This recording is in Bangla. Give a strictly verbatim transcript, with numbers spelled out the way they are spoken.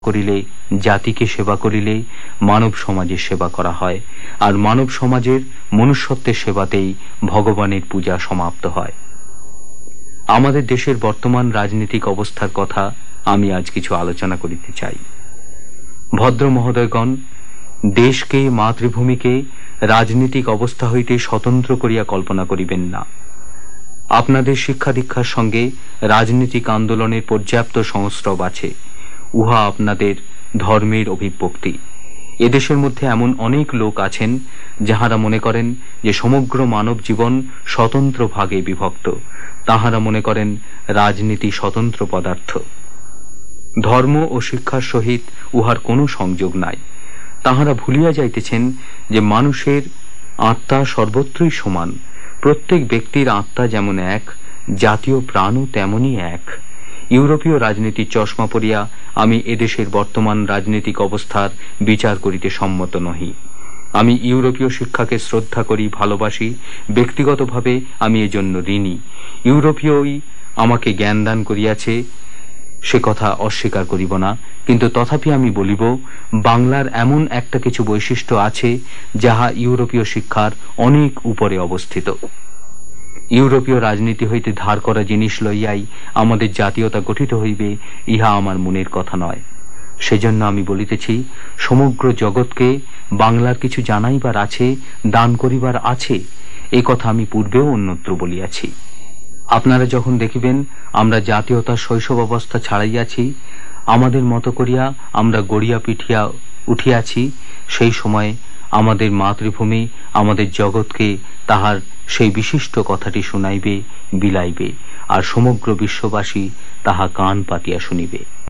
করিলে, জাতিকে সেবা করিলে মানব সমাজের সেবা করা হয়, আর মানব সমাজের মনুষ্যত্বের সেবাতেই ভগবানের পূজা সমাপ্ত হয়। আমাদের দেশের বর্তমান রাজনৈতিক অবস্থার কথা আমি আজ কিছু আলোচনা করিতে চাই। ভদ্র মহোদয়গণ, দেশকে, মাতৃভূমিকে রাজনৈতিক অবস্থা হইতে স্বতন্ত্র করিয়া কল্পনা করিবেন না। আপনাদের শিক্ষা দীক্ষার সঙ্গে রাজনৈতিক আন্দোলনের পর্যাপ্ত সংস্রব আছে। উহা আপনাদের ধর্মের অভিব্যক্তি। এদেশের মধ্যে এমন অনেক লোক আছেন যাহারা মনে করেন যে সমগ্র মানব জীবন স্বতন্ত্র ভাগে বিভক্ত। তাহারা মনে করেন রাজনীতি স্বতন্ত্র পদার্থ। ধর্ম ও শিক্ষার সহিত উহার কোনো সংযোগ নাই। তাহারা ভুলিয়া যাইতেছেন যে মানুষের আত্মা সর্বত্রই সমান। প্রত্যেক ব্যক্তির আত্মা যেমন এক, জাতীয় প্রাণও তেমনি এক। ইউরোপীয় রাজনীতির চশমা পরিয়া আমি এদেশের বর্তমান রাজনৈতিক অবস্থার বিচার করিতে সম্মত নহি। আমি ইউরোপীয় শিক্ষাকে শ্রদ্ধা করি, ভালোবাসি। ব্যক্তিগতভাবে আমি এজন্য ঋণী। ইউরোপীয়ই আমাকে জ্ঞান দান করিয়াছে, সে কথা অস্বীকার করিব না। কিন্তু তথাপি আমি বলিব, বাংলার এমন একটা কিছু বৈশিষ্ট্য আছে যাহা ইউরোপীয় শিক্ষার অনেক উপরে অবস্থিত। ইউরোপীয় রাজনীতি হইতে ধার করা জিনিস লইয়াই আমাদের জাতীয়তা গঠিত হইবে, ইহা আমার মনের কথা নয়। সেজন্য আমি বলিতেছি, সমগ্র জগৎকে বাংলার কিছু জানাইবার আছে, দান করিবার আছে। এ কথা আমি পূর্বেও অন্যত্র বলিয়াছি। আপনারা যখন দেখিবেন আমরা জাতীয়তার শৈশব অবস্থা ছাড়াইয়াছি, আমাদের মতো করিয়া আমরা গড়িয়া পিঠিয়া উঠিয়াছি, সেই সময় আমাদের মাতৃভূমি আমাদের জগৎকে তাহার সেই বিশিষ্ট কথাটি শুনাইবে, বিলাইবে, আর সমগ্র বিশ্ববাসী তাহা কান পাতিয়া শুনিবে।